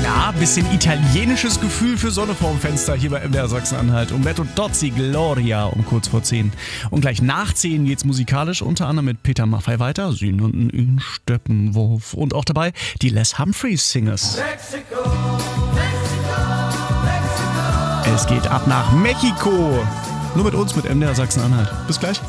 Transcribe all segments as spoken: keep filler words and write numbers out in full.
Ja, bisschen italienisches Gefühl für Sonne vorm Fenster hier bei M D R Sachsen-Anhalt. Umberto Tozzi, Gloria um kurz vor zehn. Und gleich nach zehn geht's musikalisch, unter anderem mit Peter Maffay weiter. Sie nannten ihn Steppenwolf. Und auch dabei die Les Humphreys Singers. Mexico, Mexico, Mexico. Es geht ab nach Mexiko. Nur mit uns, mit M D R Sachsen-Anhalt. Bis gleich.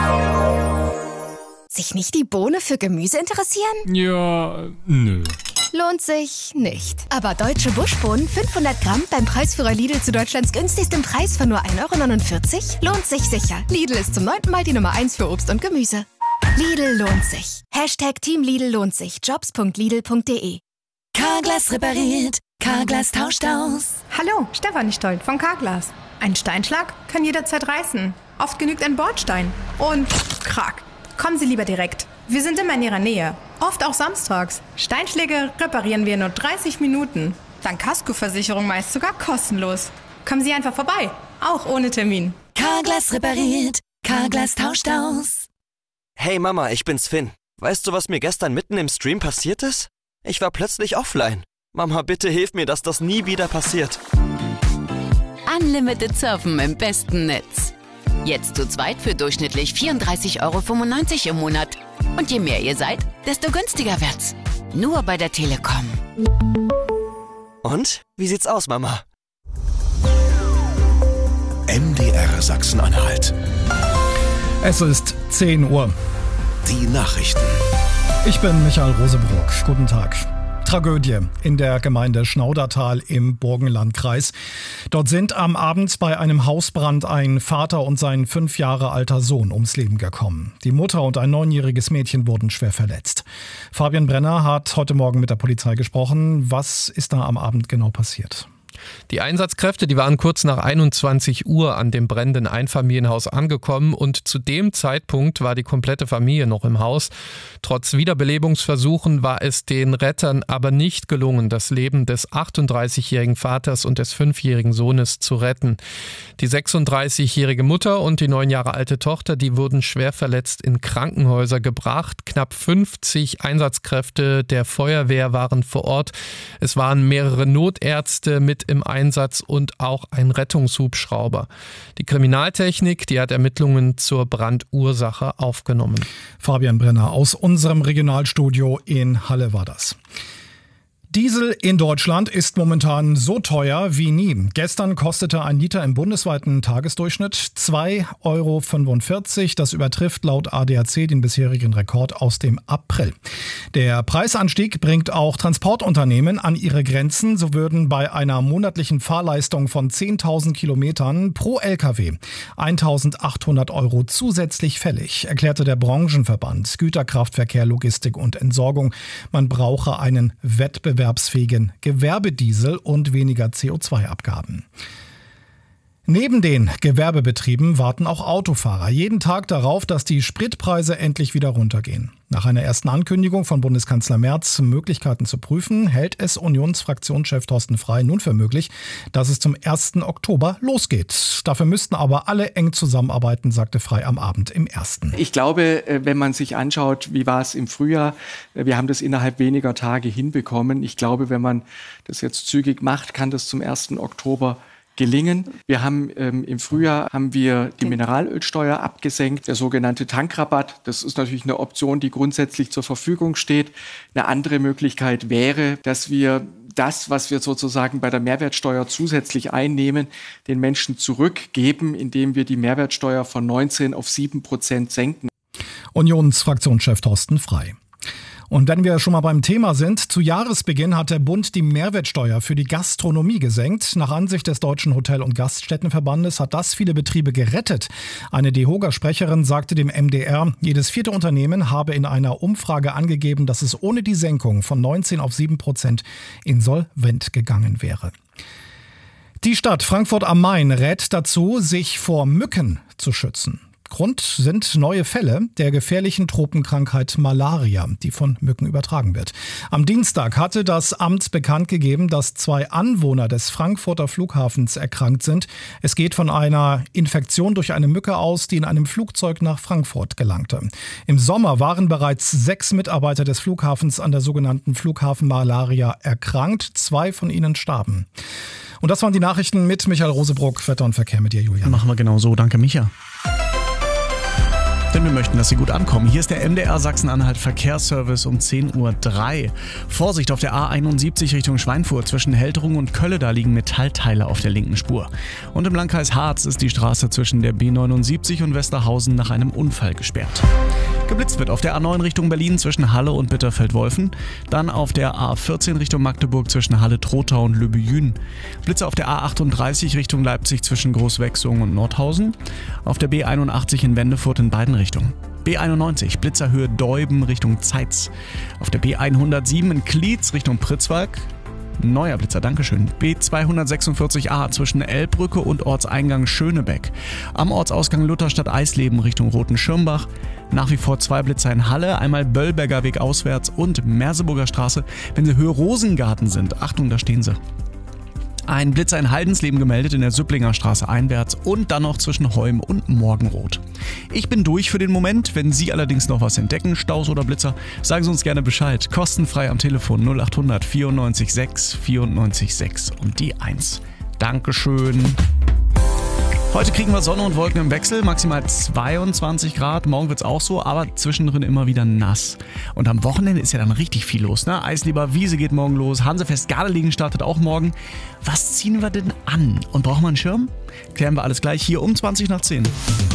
Sich nicht die Bohne für Gemüse interessieren? Ja, nö. Lohnt sich nicht. Aber deutsche Buschbohnen fünfhundert Gramm beim Preisführer Lidl zu Deutschlands günstigstem Preis von nur ein Euro neunundvierzig lohnt sich sicher. Lidl ist zum neunten Mal die Nummer eins für Obst und Gemüse. Lidl lohnt sich. Hashtag Team Lidl lohnt sich. Jobs punkt lidl punkt de. Carglass repariert. Carglass tauscht aus. Hallo, Stefanie Stolt von Carglass. Ein Steinschlag kann jederzeit reißen. Oft genügt ein Bordstein. Und krack. Kommen Sie lieber direkt. Wir sind immer in Ihrer Nähe. Oft auch samstags. Steinschläge reparieren wir in nur dreißig Minuten. Dank Kaskoversicherung meist sogar kostenlos. Kommen Sie einfach vorbei. Auch ohne Termin. Carglass repariert. Carglass tauscht aus. Hey Mama, ich bin's Finn. Weißt du, was mir gestern mitten im Stream passiert ist? Ich war plötzlich offline. Mama, bitte hilf mir, dass das nie wieder passiert. Unlimited Surfen im besten Netz. Jetzt zu zweit für durchschnittlich vierunddreißig Euro fünfundneunzig im Monat. Und je mehr ihr seid, desto günstiger wird's. Nur bei der Telekom. Und? Wie sieht's aus, Mama? M D R Sachsen-Anhalt. Es ist zehn Uhr. Die Nachrichten. Ich bin Michael Rosebrock. Guten Tag. Tragödie in der Gemeinde Schnaudertal im Burgenlandkreis. Dort sind am Abend bei einem Hausbrand ein Vater und sein fünf Jahre alter Sohn ums Leben gekommen. Die Mutter und ein neunjähriges Mädchen wurden schwer verletzt. Fabian Brenner hat heute Morgen mit der Polizei gesprochen. Was ist da am Abend genau passiert? Die Einsatzkräfte, die waren kurz nach einundzwanzig Uhr an dem brennenden Einfamilienhaus angekommen und zu dem Zeitpunkt war die komplette Familie noch im Haus. Trotz Wiederbelebungsversuchen war es den Rettern aber nicht gelungen, das Leben des achtunddreißigjährigen Vaters und des fünfjährigen Sohnes zu retten. Die sechsunddreißigjährige Mutter und die neun Jahre alte Tochter, die wurden schwer verletzt in Krankenhäuser gebracht. Knapp fünfzig Einsatzkräfte der Feuerwehr waren vor Ort. Es waren mehrere Notärzte mit im Einsatz und auch ein Rettungshubschrauber. Die Kriminaltechnik, die hat Ermittlungen zur Brandursache aufgenommen. Fabian Brenner aus unserem Regionalstudio in Halle war das. Diesel in Deutschland ist momentan so teuer wie nie. Gestern kostete ein Liter im bundesweiten Tagesdurchschnitt zwei Euro fünfundvierzig. Das übertrifft laut A D A C den bisherigen Rekord aus dem April. Der Preisanstieg bringt auch Transportunternehmen an ihre Grenzen. So würden bei einer monatlichen Fahrleistung von zehntausend Kilometern pro L K W eintausendachthundert Euro zusätzlich fällig, erklärte der Branchenverband Güterkraftverkehr, Logistik und Entsorgung. Man brauche einen Wettbewerb wettbewerbsfähigen Gewerbediesel und weniger C O zwei Abgaben. Neben den Gewerbebetrieben warten auch Autofahrer jeden Tag darauf, dass die Spritpreise endlich wieder runtergehen. Nach einer ersten Ankündigung von Bundeskanzler Merz, Möglichkeiten zu prüfen, hält es Unionsfraktionschef Thorsten Frey nun für möglich, dass es zum ersten Oktober losgeht. Dafür müssten aber alle eng zusammenarbeiten, sagte Frey am Abend im Ersten. Ich glaube, wenn man sich anschaut, wie war es im Frühjahr, wir haben das innerhalb weniger Tage hinbekommen. Ich glaube, wenn man das jetzt zügig macht, kann das zum ersten Oktober gelingen. Wir haben ähm, im Frühjahr haben wir die Mineralölsteuer abgesenkt, der sogenannte Tankrabatt. Das ist natürlich eine Option, die grundsätzlich zur Verfügung steht. Eine andere Möglichkeit wäre, dass wir das, was wir sozusagen bei der Mehrwertsteuer zusätzlich einnehmen, den Menschen zurückgeben, indem wir die Mehrwertsteuer von neunzehn auf sieben Prozent senken. Unionsfraktionschef Thorsten Frey. Und wenn wir schon mal beim Thema sind, zu Jahresbeginn hat der Bund die Mehrwertsteuer für die Gastronomie gesenkt. Nach Ansicht des Deutschen Hotel- und Gaststättenverbandes hat das viele Betriebe gerettet. Eine DEHOGA-Sprecherin sagte dem M D R, jedes vierte Unternehmen habe in einer Umfrage angegeben, dass es ohne die Senkung von neunzehn auf sieben Prozent insolvent gegangen wäre. Die Stadt Frankfurt am Main rät dazu, sich vor Mücken zu schützen. Grund sind neue Fälle der gefährlichen Tropenkrankheit Malaria, die von Mücken übertragen wird. Am Dienstag hatte das Amt bekannt gegeben, dass zwei Anwohner des Frankfurter Flughafens erkrankt sind. Es geht von einer Infektion durch eine Mücke aus, die in einem Flugzeug nach Frankfurt gelangte. Im Sommer waren bereits sechs Mitarbeiter des Flughafens an der sogenannten Flughafenmalaria erkrankt. Zwei von ihnen starben. Und das waren die Nachrichten mit Michael Rosebruck. Wetter und Verkehr mit dir, Julian. Machen wir genau so. Danke, Micha. Denn wir möchten, dass Sie gut ankommen. Hier ist der M D R Sachsen-Anhalt Verkehrsservice um zehn Uhr drei. Vorsicht auf der A einundsiebzig Richtung Schweinfurt. Zwischen Helterung und Kölle, da liegen Metallteile auf der linken Spur. Und im Landkreis Harz ist die Straße zwischen der B neunundsiebzig und Westerhausen nach einem Unfall gesperrt. Geblitzt wird auf der A neun Richtung Berlin zwischen Halle und Bitterfeld-Wolfen. Dann auf der A vierzehn Richtung Magdeburg zwischen Halle-Trotha und Lübbe-Jün. Blitze auf der A achtunddreißig Richtung Leipzig zwischen Großwechsung und Nordhausen. Auf der B einundachtzig in Wendefurt in beiden Richtungen. B einundneunzig, Blitzerhöhe Deuben Richtung Zeitz. Auf der B hundertsieben in Klietz Richtung Pritzwalk. Neuer Blitzer, Dankeschön. B zweihundertsechsundvierzig A zwischen Elbbrücke und Ortseingang Schönebeck. Am Ortsausgang Lutherstadt-Eisleben Richtung Roten-Schirmbach. Nach wie vor zwei Blitzer in Halle, einmal Böllberger Weg auswärts und Merseburger Straße. Wenn Sie Höhe Rosengarten sind, Achtung, da stehen Sie. Ein Blitzer in Haldensleben gemeldet in der Süpplinger Straße einwärts und dann noch zwischen Heum und Morgenroth. Ich bin durch für den Moment. Wenn Sie allerdings noch was entdecken, Staus oder Blitzer, sagen Sie uns gerne Bescheid. Kostenfrei am Telefon null achthundert vierundneunzig sechs vierundneunzig sechs und die eins. Dankeschön. Heute kriegen wir Sonne und Wolken im Wechsel, maximal zweiundzwanzig Grad. Morgen wird's auch so, aber zwischendrin immer wieder nass. Und am Wochenende ist ja dann richtig viel los, ne? Eislieber Wiese geht morgen los, Hansefest Gardelegen startet auch morgen. Was ziehen wir denn an? Und brauchen wir einen Schirm? Klären wir alles gleich hier um zwanzig nach zehn. M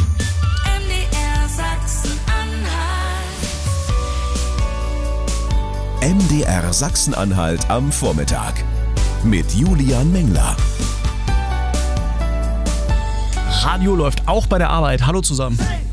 D R Sachsen-Anhalt. M D R Sachsen-Anhalt am Vormittag mit Julian Mengler. Radio läuft auch bei der Arbeit. Hallo zusammen.